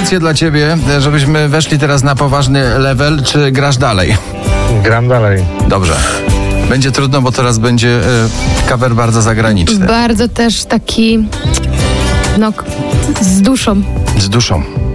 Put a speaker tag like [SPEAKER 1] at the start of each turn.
[SPEAKER 1] propozycję dla ciebie, żebyśmy weszli teraz na poważny level. Czy grasz dalej?
[SPEAKER 2] Gram dalej.
[SPEAKER 1] Dobrze. Będzie trudno, bo teraz będzie cover bardzo zagraniczny.
[SPEAKER 3] Bardzo też taki, z duszą.
[SPEAKER 1] Z duszą.